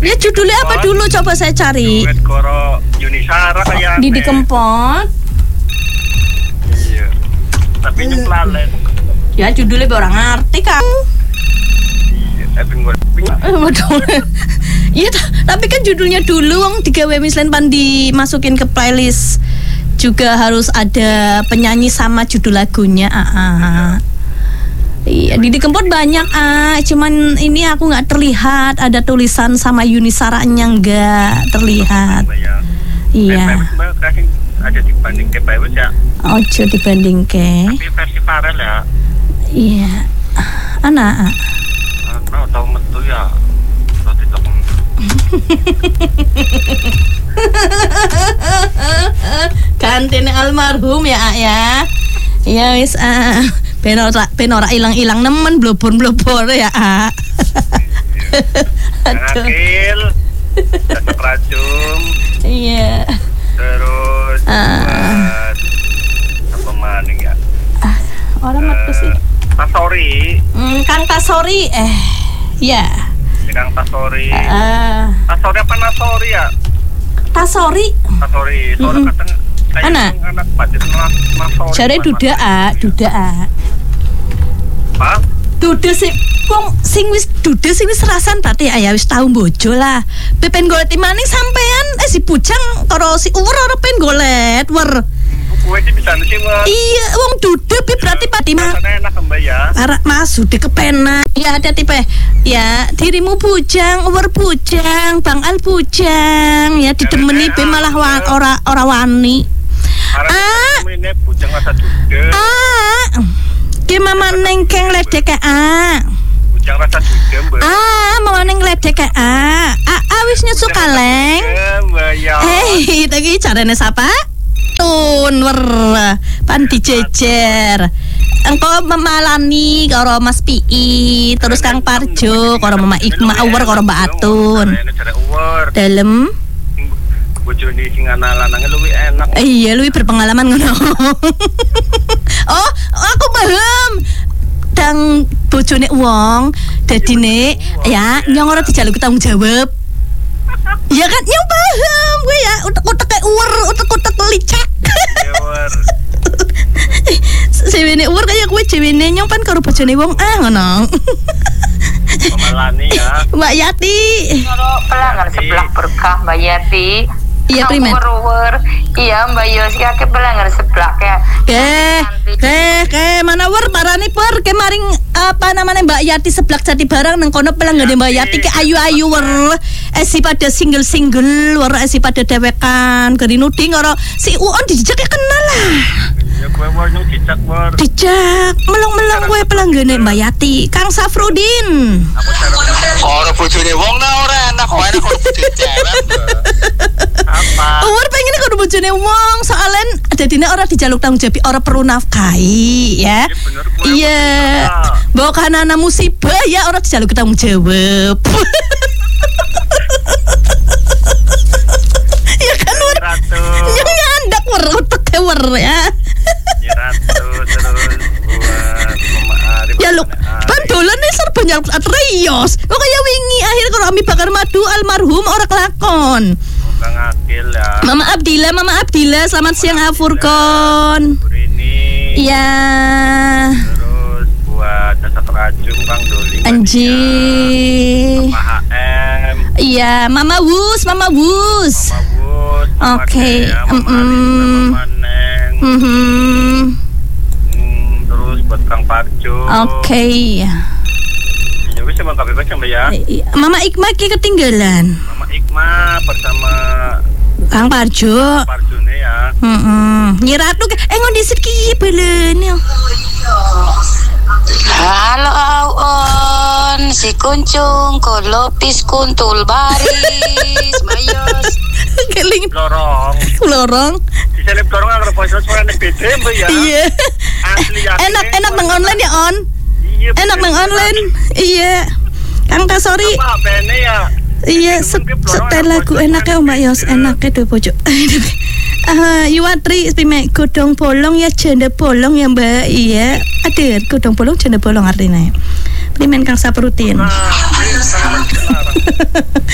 Ya judulnya apa dulu coba saya cari. Duet karo Yuni Shara kayak Didi Kempot. Iya. Tapi nyuklalen. Ya judulnya orang ngerti kan. Iya, tapi gue. Betul. Iya, tapi kan judulnya dulu wong digawe mislen pan dimasukin ke playlist. Juga harus ada penyanyi sama judul lagunya. Iya, Didi Kempot banyak cuman ini aku nggak terlihat ada tulisan sama Yuni Saranya nggak terlihat. Iya. Ada dibanding ke Pewes ya. Ojo dibanding ke. Tapi versi Farel ya. Iya. Anak. Nah, tahu metu ya. Roti tok. Kantine almarhum ya. Iya wis ben ora ilang-ilang nemen blobor-blobor ya. Akil. Tetap racun. Iya. Terus buat apa maning ya? Orang metu sih. Tasori. Kang Tasori ya. Kang Tasori. Tasori apa Nasori ya? Tasori. Soalnya kadang anak budget Nasori. Jare duda Apa? Duda sing wong sing wis rasan berarti ya wis tau bojo lah. Pepen golet maning sampean si Bujang karo si Uwer ora pen golet wer. Kowe iki bisa sih, Mas. Iya, wong duda berarti pati mah. Enak Mbak ya. Arek Mas udah kepenak. Ya hati-hati pe. Ya, dirimu Bujang, Uwer Bujang, Bang Al Bujang, ya didemeni be malah ora wani. Ini Bujang rasa duda. Ki mama nengkeng ledek Bujang rasa duda, Mbak. Mama neng ledek wis nyusuk kaleng. Mbak ya. Hei, tadi carane sapa? Tun wer pan dijejer. Engko memalani karo Mas Pi, terus Kang Parjo karo Mama Ikma Uwer karo Mbak Atun. Dalem bojone sing ana lanange luwih enak. Iya, luwih berpengalaman ngono. Oh, aku paham. Dang bojone wong dadine ya nyong ora dijaluk tanggung jawab. Ya kan nyong paham gue ya utek-utek kayak Uwer, utek-utek licak. Uwer. Sewene Uwer kaya kowe jewene nyong pan karo bojone wong ngono. Pemalani ya. Mbak Yati. Karo pelanggan sebelah berkah Mbak Yati. Iya primen. Iya Mbak Yosi ake pelanggan sebelah kayak. Mana wer parani per ke maring apa namanya Mbak Yati seblak Jati Barang nang kono pelanggan Mbak Yati ke ayu-ayu wer si pada single wer si pada dewekan gerinuding ora si Uon dijak kenal lah. Ya kowe nyong dijak wer. Dijak melong-melong kowe pelanggane Mbak Yati, Kang Safrudin. Ora bojone wong ora enak kowe enak karo bojone cewek. Apa? Uwer pengen karo bojone wong soalen dadine ora dijaluk tanggung jawab, ora perlu nafkahi ya. Iya. Bawa kanana musibah ya ora dijaluk tanggung jawab. Ya kan wer. Nyandak wer utek wer ya. Ya ratu terus buat Mama Arif. Ya lu, pan dolane serba nyaluk atrios. Kok kaya wingi akhir karo Ami Bakar Madu almarhum ora kelakon. Kang Akil ya. Mama Abdillah, selamat siang Afurkon. Ini. Iya. Terus buat Dasar Racun Bang Doli. Anjir. Mama HM. Iya, Mama Wus. Oke. Terus buat Kang Parjo. Oke. Ya wis emang kabeh baca Mbak ya. Mama Ikma ki ketinggalan. Mama Ikma bersama Kang Parjo. Parjone ya. Nyi Ratu ngondisi ki belen yo. Halo Aon, si kuncung kolopis kuntul baris, mayos. Keling lorong. Si seleb lorong karo voice suara nek beda Mbak ya. Iya. Asli ya. Enak nang online ya On. Iya. Enak nang online. Iya. Kang Tasori. Apa bene ya? Iya, setel lagu enaknya Mbak Yos, enaknya tuh pojok. Yuwatri pimek godong bolong ya janda bolong ya Mbak. Iya, ada godong bolong janda bolong artinya. Primen Kang Saprutin.